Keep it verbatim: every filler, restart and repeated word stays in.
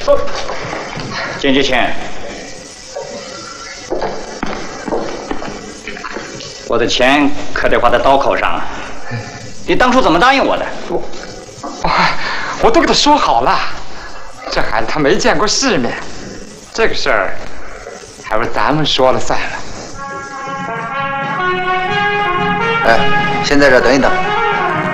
金继清，我的钱可得花在刀口上。你当初怎么答应我的？ 我，我，我都跟他说好了。这孩子他没见过世面，这个事儿还不是咱们说了算了。 哎，先在这等一等。